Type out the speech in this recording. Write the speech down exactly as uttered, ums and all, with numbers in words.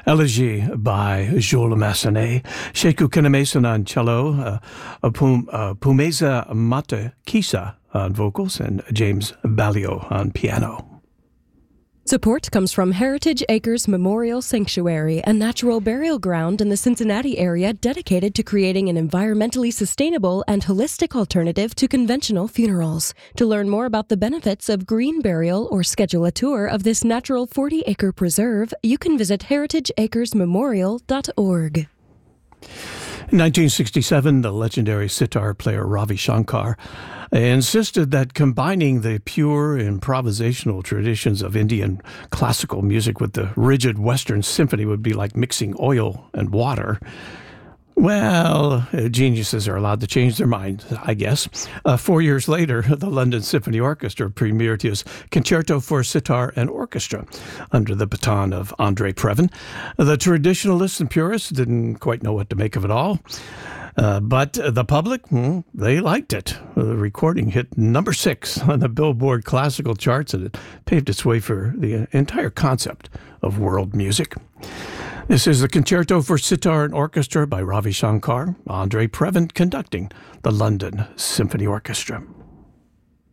Elegy by Jules Massenet, Sekou Kenemason on cello, uh, Pum, uh, Pumeza Matekisa on vocals, and James Balio on piano. Support comes from Heritage Acres Memorial Sanctuary, a natural burial ground in the Cincinnati area dedicated to creating an environmentally sustainable and holistic alternative to conventional funerals. To learn more about the benefits of green burial or schedule a tour of this natural forty-acre preserve, you can visit heritage acres memorial dot org. In nineteen sixty-seven, the legendary sitar player Ravi Shankar insisted that combining the pure improvisational traditions of Indian classical music with the rigid Western symphony would be like mixing oil and water. Well, geniuses are allowed to change their minds, I guess. Uh, four years later, the London Symphony Orchestra premiered his Concerto for Sitar and Orchestra under the baton of Andre Previn. The traditionalists and purists didn't quite know what to make of it all. Uh, but the public, well, they liked it. The recording hit number six on the Billboard classical charts, and it paved its way for the entire concept of world music. This is the Concerto for Sitar and Orchestra by Ravi Shankar, Andre Previn conducting the London Symphony Orchestra.